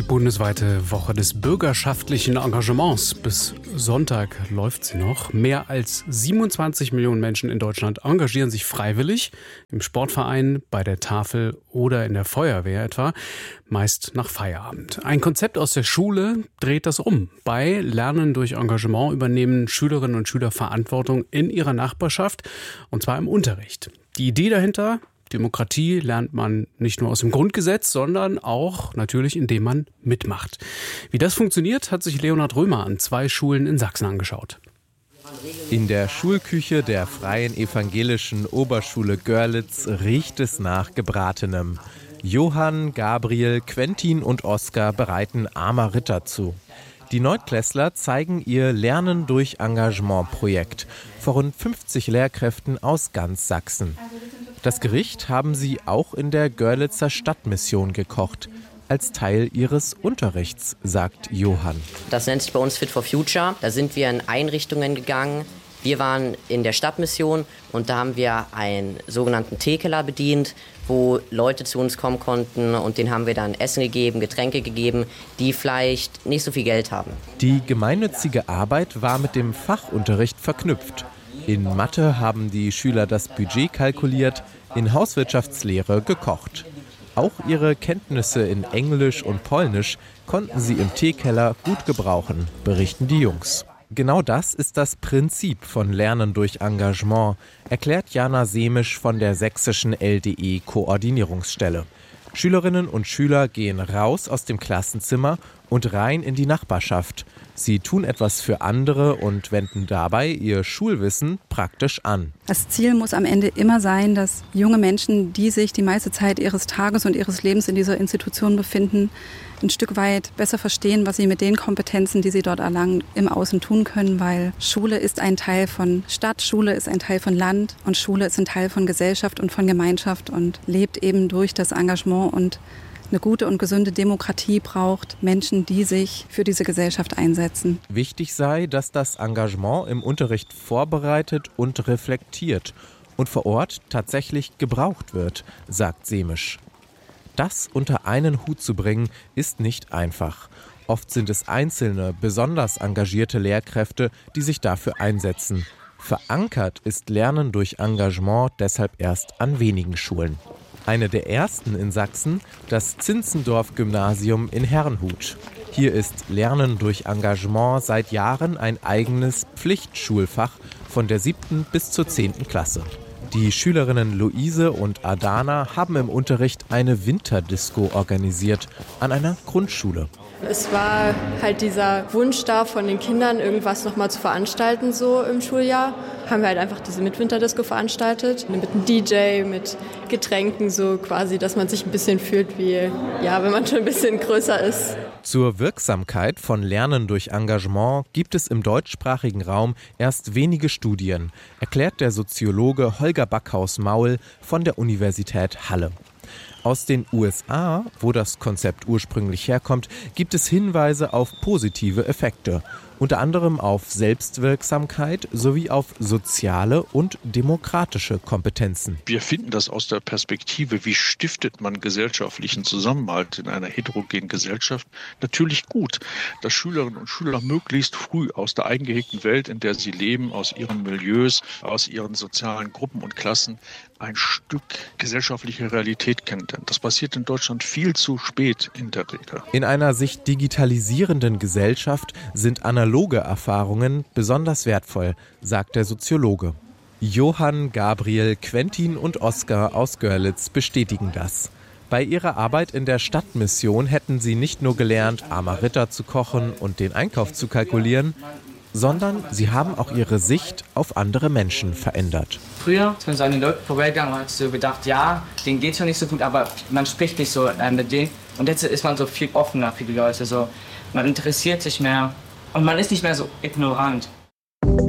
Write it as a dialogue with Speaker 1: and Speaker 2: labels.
Speaker 1: bundesweite Woche des bürgerschaftlichen Engagements. Bis Sonntag läuft sie noch. Mehr als 27 Millionen Menschen in Deutschland engagieren sich freiwillig im Sportverein, bei der Tafel oder in der Feuerwehr etwa, meist nach Feierabend. Ein Konzept aus der Schule dreht das um. Bei Lernen durch Engagement übernehmen Schülerinnen und Schüler Verantwortung in ihrer Nachbarschaft, und zwar im Unterricht. Die Idee dahinter: Demokratie lernt man nicht nur aus dem Grundgesetz, sondern auch natürlich, indem man mitmacht. Wie das funktioniert, hat sich Leonhard Römer an 2 Schulen in Sachsen angeschaut.
Speaker 2: In der Schulküche der Freien Evangelischen Oberschule Görlitz riecht es nach Gebratenem. Johann, Gabriel, Quentin und Oskar bereiten Armer Ritter zu. Die Neunklässler zeigen ihr Lernen durch Engagement-Projekt vor rund 50 Lehrkräften aus ganz Sachsen. Das Gericht haben sie auch in der Görlitzer Stadtmission gekocht, als Teil ihres Unterrichts, sagt Johann.
Speaker 3: Das nennt sich bei uns Fit for Future. Da sind wir in Einrichtungen gegangen. Wir waren in der Stadtmission und da haben wir einen sogenannten Teekeller bedient, wo Leute zu uns kommen konnten, und denen haben wir dann Essen gegeben, Getränke gegeben, die vielleicht nicht so viel Geld haben.
Speaker 2: Die gemeinnützige Arbeit war mit dem Fachunterricht verknüpft. In Mathe haben die Schüler das Budget kalkuliert, in Hauswirtschaftslehre gekocht. Auch ihre Kenntnisse in Englisch und Polnisch konnten sie im Teekeller gut gebrauchen, berichten die Jungs. Genau das ist das Prinzip von Lernen durch Engagement, erklärt Jana Semisch von der sächsischen LDE-Koordinierungsstelle. Schülerinnen und Schüler gehen raus aus dem Klassenzimmer und rein in die Nachbarschaft. Sie tun etwas für andere und wenden dabei ihr Schulwissen praktisch an.
Speaker 4: Das Ziel muss am Ende immer sein, dass junge Menschen, die sich die meiste Zeit ihres Tages und ihres Lebens in dieser Institution befinden, ein Stück weit besser verstehen, was sie mit den Kompetenzen, die sie dort erlangen, im Außen tun können, weil Schule ist ein Teil von Stadt, Schule ist ein Teil von Land und Schule ist ein Teil von Gesellschaft und von Gemeinschaft und lebt eben durch das Engagement. Und eine gute und gesunde Demokratie braucht Menschen, die sich für diese Gesellschaft einsetzen.
Speaker 2: Wichtig sei, dass das Engagement im Unterricht vorbereitet und reflektiert und vor Ort tatsächlich gebraucht wird, sagt Semisch. Das unter einen Hut zu bringen, ist nicht einfach. Oft sind es einzelne, besonders engagierte Lehrkräfte, die sich dafür einsetzen. Verankert ist Lernen durch Engagement deshalb erst an wenigen Schulen. Eine der ersten in Sachsen, das Zinzendorf-Gymnasium in Herrnhut. Hier ist Lernen durch Engagement seit Jahren ein eigenes Pflichtschulfach von der 7. bis zur 10. Klasse. Die Schülerinnen Luise und Adana haben im Unterricht eine Winterdisco organisiert an einer Grundschule.
Speaker 5: Es war halt dieser Wunsch da von den Kindern, irgendwas nochmal zu veranstalten so im Schuljahr. Haben wir halt einfach diese Mitwinterdisco veranstaltet. Mit einem DJ, mit Getränken so quasi, dass man sich ein bisschen fühlt wie, ja, wenn man schon ein bisschen größer ist.
Speaker 2: Zur Wirksamkeit von Lernen durch Engagement gibt es im deutschsprachigen Raum erst wenige Studien, erklärt der Soziologe Holger Backhaus-Maul von der Universität Halle. Aus den USA, wo das Konzept ursprünglich herkommt, gibt es Hinweise auf positive Effekte, unter anderem auf Selbstwirksamkeit sowie auf soziale und demokratische Kompetenzen.
Speaker 6: Wir finden das aus der Perspektive, wie stiftet man gesellschaftlichen Zusammenhalt in einer heterogenen Gesellschaft, natürlich gut, dass Schülerinnen und Schüler möglichst früh aus der eingehegten Welt, in der sie leben, aus ihren Milieus, aus ihren sozialen Gruppen und Klassen ein Stück gesellschaftliche Realität kennenlernen. Das passiert in Deutschland viel zu spät in der Regel.
Speaker 2: In einer sich digitalisierenden Gesellschaft sind analoge Erfahrungen besonders wertvoll, sagt der Soziologe. Johann, Gabriel, Quentin und Oskar aus Görlitz bestätigen das. Bei ihrer Arbeit in der Stadtmission hätten sie nicht nur gelernt, Armer Ritter zu kochen und den Einkauf zu kalkulieren, sondern sie haben auch ihre Sicht auf andere Menschen verändert.
Speaker 7: Früher ist man so an den Leuten vorbeigegangen und hat so gedacht, ja, denen geht's schon nicht so gut, aber man spricht nicht so mit denen. Und jetzt ist man so viel offener für die Leute. So. Man interessiert sich mehr und man ist nicht mehr so ignorant.